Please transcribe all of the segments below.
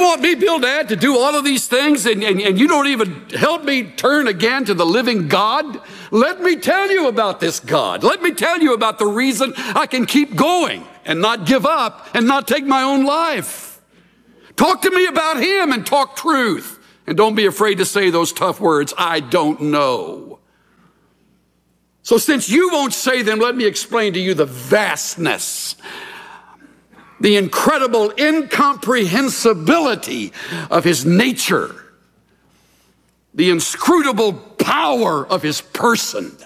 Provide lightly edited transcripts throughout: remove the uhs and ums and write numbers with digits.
want me, Bildad, to do all of these things and you don't even help me turn again to the living God? Let me tell you about this God. Let me tell you about the reason I can keep going and not give up and not take my own life. Talk to me about him and talk truth. And don't be afraid to say those tough words, I don't know. So since you won't say them, let me explain to you the vastness, the incredible incomprehensibility of his nature, the inscrutable power of his person,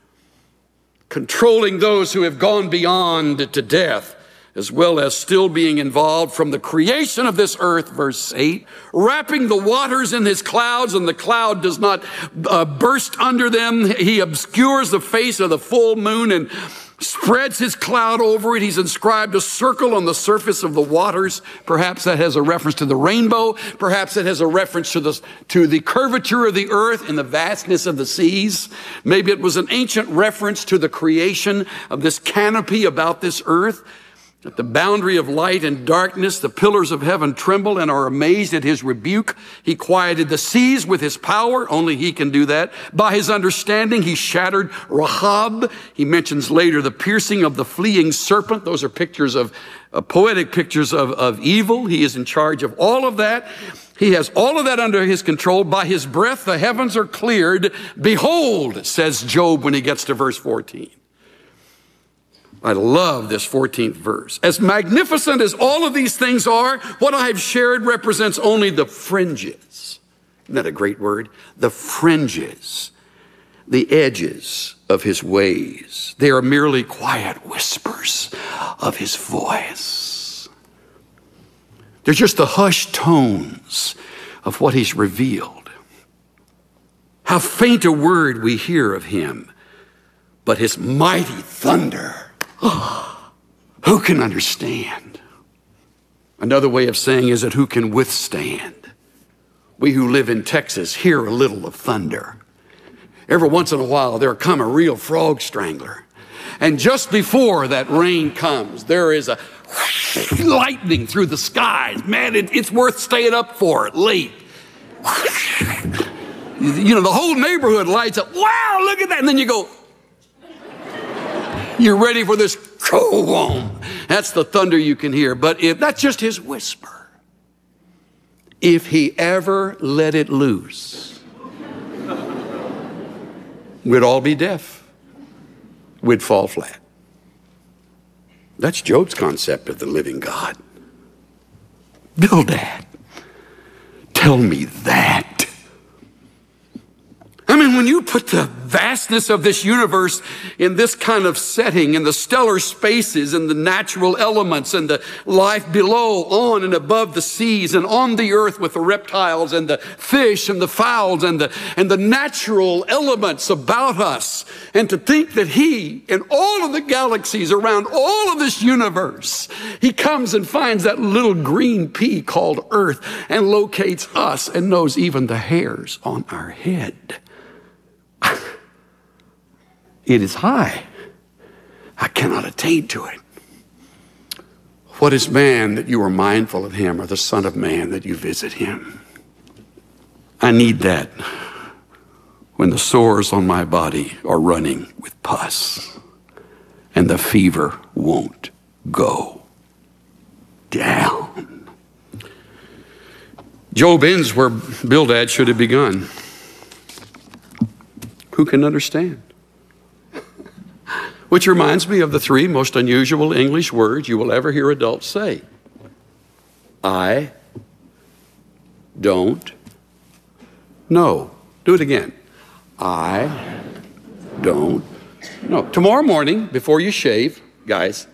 controlling those who have gone beyond to death, as well as still being involved from the creation of this earth, verse 8, wrapping the waters in his clouds, and the cloud does not burst under them. He obscures the face of the full moon and spreads his cloud over it. He's inscribed a circle on the surface of the waters. Perhaps that has a reference to the rainbow. Perhaps it has a reference to the curvature of the earth and the vastness of the seas. Maybe it was an ancient reference to the creation of this canopy about this earth. At the boundary of light and darkness, the pillars of heaven tremble and are amazed at his rebuke. He quieted the seas with his power. Only he can do that. By his understanding, he shattered Rahab. He mentions later the piercing of the fleeing serpent. Those are pictures of poetic pictures of evil. He is in charge of all of that. He has all of that under his control. By his breath, the heavens are cleared. Behold, says Job when he gets to verse 14. I love this 14th verse. As magnificent as all of these things are, what I have shared represents only the fringes. Isn't that a great word? The fringes, the edges of his ways. They are merely quiet whispers of his voice. They're just the hushed tones of what he's revealed. How faint a word we hear of him, but his mighty thunder, who can understand? Another way of saying is that who can withstand? We who live in Texas hear a little of thunder. Every once in a while, there'll come a real frog strangler. And just before that rain comes, there is a lightning through the skies. Man, it's worth staying up for it late. You know, the whole neighborhood lights up. Wow, look at that. And then you go, you're ready for this boom. That's the thunder you can hear. But if that's just his whisper, if he ever let it loose, we'd all be deaf. We'd fall flat. That's Job's concept of the living God. Bildad, tell me that. I mean, when you put the vastness of this universe in this kind of setting, in the stellar spaces and the natural elements and the life below, on and above the seas and on the earth with the reptiles and the fish and the fowls and the natural elements about us, and to think that he, in all of the galaxies around all of this universe, he comes and finds that little green pea called Earth and locates us and knows even the hairs on our head. It is high. I cannot attain to it. What is man that you are mindful of him, or the Son of Man that you visit him? I need that when the sores on my body are running with pus and the fever won't go down. Job ends where Bildad should have begun. Who can understand? Which reminds me of the three most unusual English words you will ever hear adults say. I don't know. Do it again. I don't know. Tomorrow morning, before you shave, guys,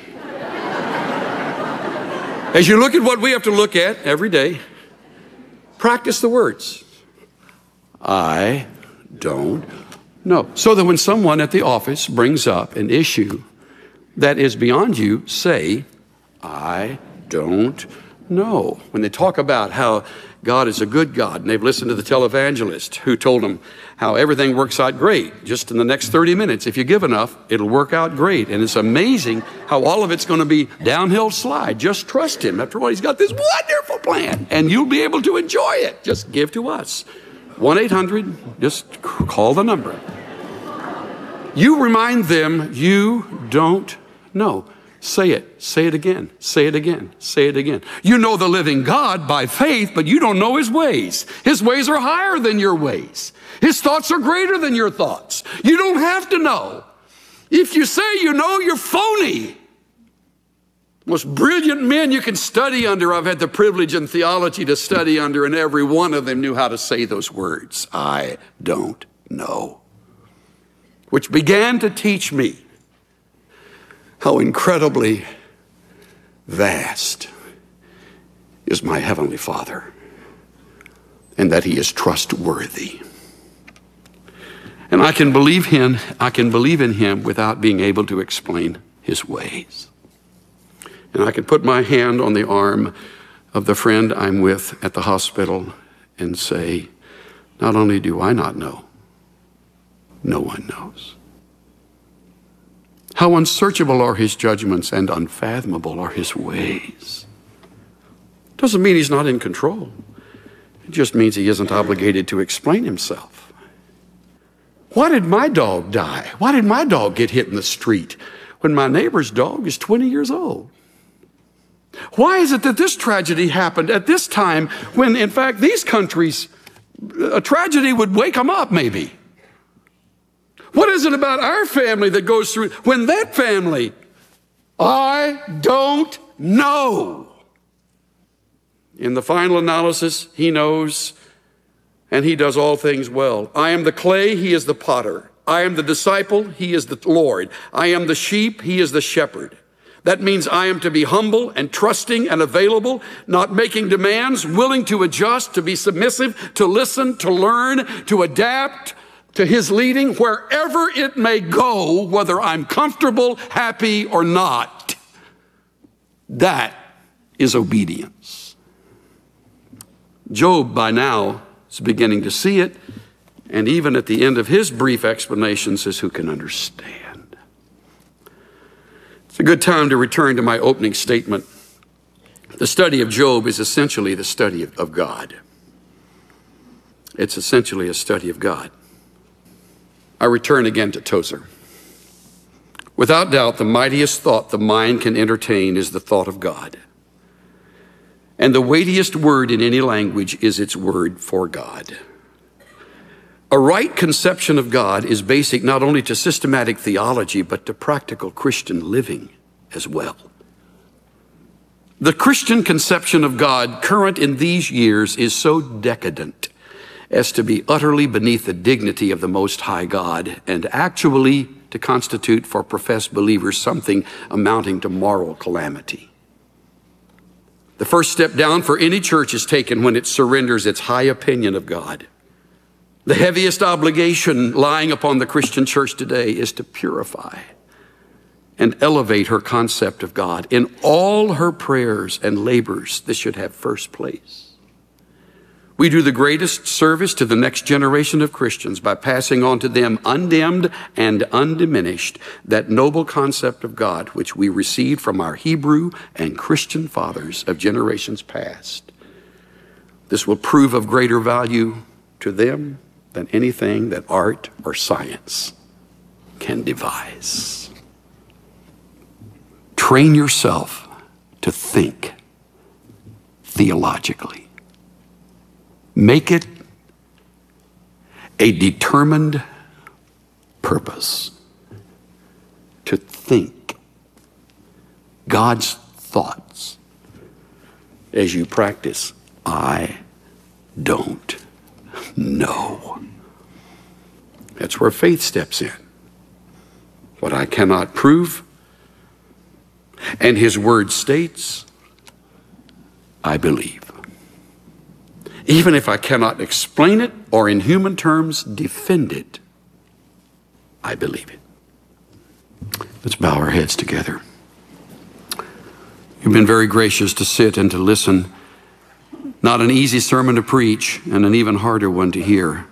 as you look at what we have to look at every day, practice the words. I don't know. So that when someone at the office brings up an issue that is beyond you, say, I don't know. When they talk about how God is a good God, and they've listened to the televangelist who told them how everything works out great just in the next 30 minutes. If you give enough, it'll work out great. And it's amazing how all of it's going to be downhill slide. Just trust him. After all, he's got this wonderful plan, and you'll be able to enjoy it. Just give to us. 1-800, just call the number. You remind them you don't know. Say it. Say it again. Say it again. Say it again. You know the living God by faith, but you don't know his ways. His ways are higher than your ways. His thoughts are greater than your thoughts. You don't have to know. If you say you know, you're phony. Most brilliant men you can study under, I've had the privilege in theology to study under, and every one of them knew how to say those words. I don't know. Which began to teach me how incredibly vast is my Heavenly Father, and that he is trustworthy. And I can believe in him without being able to explain his ways. And I can put my hand on the arm of the friend I'm with at the hospital and say, not only do I not know, no one knows. How unsearchable are his judgments and unfathomable are his ways. Doesn't mean he's not in control. It just means he isn't obligated to explain himself. Why did my dog die? Why did my dog get hit in the street when my neighbor's dog is 20 years old? Why is it that this tragedy happened at this time when, in fact, these countries, a tragedy would wake them up maybe? What is it about our family that goes through when that family? I don't know. In the final analysis, he knows, and he does all things well. I am the clay, he is the potter. I am the disciple, he is the Lord. I am the sheep, he is the shepherd. That means I am to be humble and trusting and available, not making demands, willing to adjust, to be submissive, to listen, to learn, to adapt to his leading wherever it may go, whether I'm comfortable, happy, or not. That is obedience. Job, by now, is beginning to see it, and even at the end of his brief explanation says, who can understand? It's a good time to return to my opening statement. The study of Job is essentially the study of God. It's essentially a study of God. I return again to Tozer. Without doubt, the mightiest thought the mind can entertain is the thought of God. And the weightiest word in any language is its word for God. A right conception of God is basic not only to systematic theology, but to practical Christian living as well. The Christian conception of God current in these years is so decadent as to be utterly beneath the dignity of the Most High God, and actually to constitute for professed believers something amounting to moral calamity. The first step down for any church is taken when it surrenders its high opinion of God. The heaviest obligation lying upon the Christian church today is to purify and elevate her concept of God. In all her prayers and labors, this should have first place. We do the greatest service to the next generation of Christians by passing on to them undimmed and undiminished that noble concept of God which we received from our Hebrew and Christian fathers of generations past. This will prove of greater value to them than anything that art or science can devise. Train yourself to think theologically. Make it a determined purpose to think God's thoughts as you practice, I don't know. That's where faith steps in. What I cannot prove, and his word states, I believe. Even if I cannot explain it or in human terms defend it, I believe it. Let's bow our heads together. You've been very gracious to sit and to listen. Not an easy sermon to preach, and an even harder one to hear.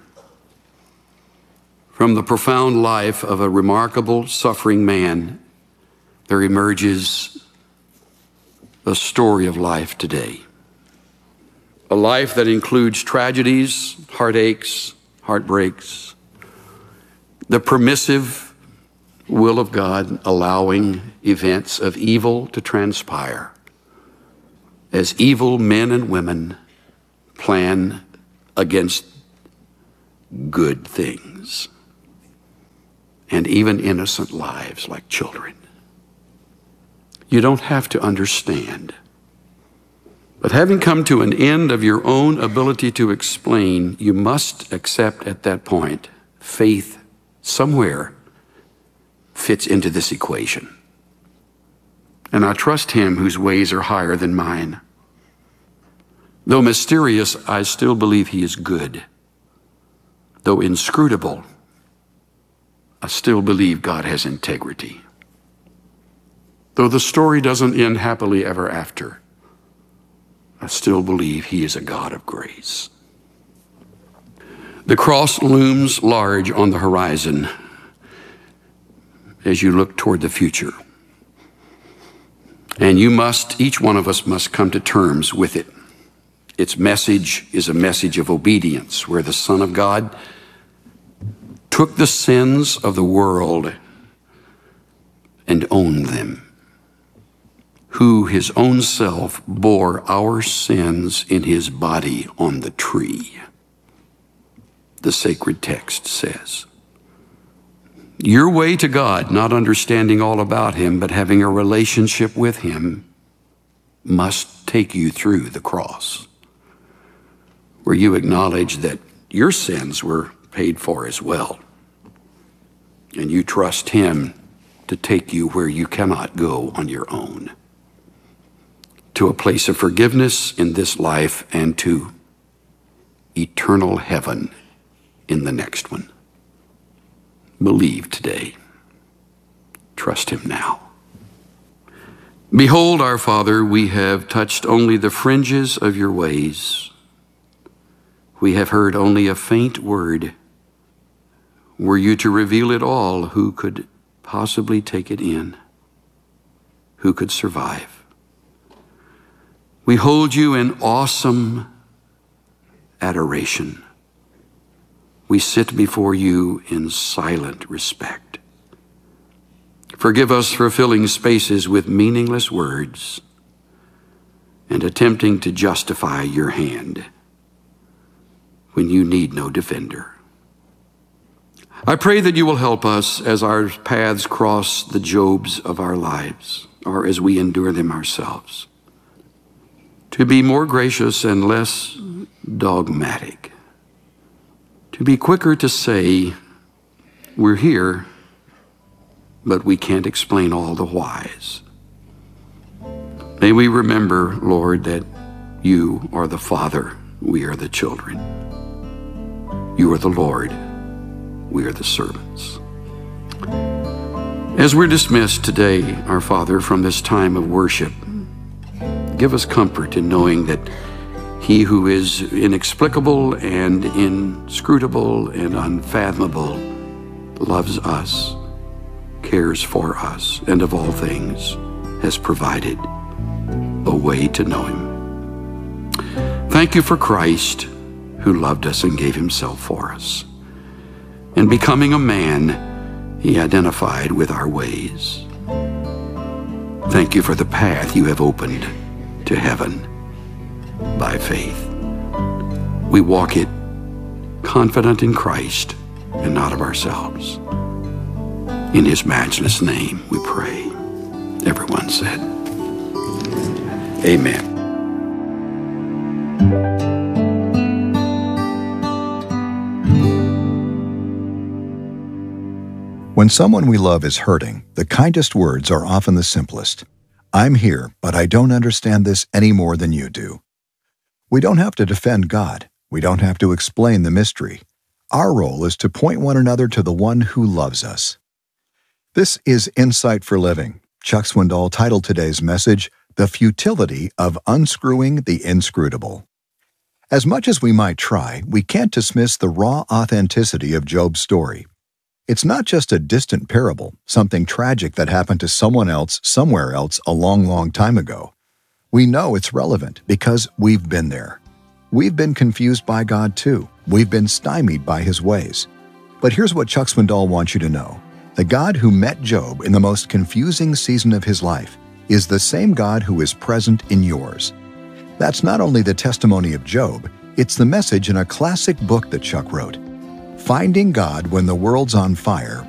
From the profound life of a remarkable suffering man, there emerges a story of life today. A life that includes tragedies, heartaches, heartbreaks, the permissive will of God allowing events of evil to transpire as evil men and women plan against good things and even innocent lives like children. You don't have to understand. But having come to an end of your own ability to explain, you must accept at that point faith somewhere fits into this equation. And I trust him whose ways are higher than mine. Though mysterious, I still believe he is good. Though inscrutable, I still believe God has integrity. Though the story doesn't end happily ever after, I still believe he is a God of grace. The cross looms large on the horizon as you look toward the future. And each one of us must come to terms with it. Its message is a message of obedience, where the Son of God took the sins of the world and owned them, who his own self bore our sins in his body on the tree. The sacred text says. Your way to God, not understanding all about him, but having a relationship with him, must take you through the cross, where you acknowledge that your sins were paid for as well. And you trust him to take you where you cannot go on your own, to a place of forgiveness in this life and to eternal heaven in the next one. Believe today. Trust him now. Behold, our Father, we have touched only the fringes of your ways. We have heard only a faint word. Were you to reveal it all, who could possibly take it in? Who could survive? We hold you in awesome adoration. We sit before you in silent respect. Forgive us for filling spaces with meaningless words and attempting to justify your hand when you need no defender. I pray that you will help us as our paths cross the Jobs of our lives, or as we endure them ourselves, to be more gracious and less dogmatic, to be quicker to say, we're here, but we can't explain all the whys. May we remember, Lord, that you are the Father, we are the children. You are the Lord, we are the servants. As we're dismissed today, our Father, from this time of worship, give us comfort in knowing that he who is inexplicable and inscrutable and unfathomable loves us, cares for us, and of all things has provided a way to know him. Thank you for Christ, who loved us and gave himself for us. And becoming a man, he identified with our ways. Thank you for the path you have opened to heaven by faith. We walk it confident in Christ and not of ourselves. In his matchless name we pray. Everyone said, amen. When someone we love is hurting, the kindest words are often the simplest. I'm here, but I don't understand this any more than you do. We don't have to defend God. We don't have to explain the mystery. Our role is to point one another to the one who loves us. This is Insight for Living. Chuck Swindoll titled today's message, The futility of unscrewing the inscrutable. As much as we might try, we can't dismiss the raw authenticity of Job's story. It's not just a distant parable, something tragic that happened to someone else somewhere else a long, long time ago. We know it's relevant because we've been there. We've been confused by God too. We've been stymied by His ways. But here's what Chuck Swindoll wants you to know. The God who met Job in the most confusing season of his life is the same God who is present in yours. That's not only the testimony of Job, it's the message in a classic book that Chuck wrote. Finding God When the World's on Fire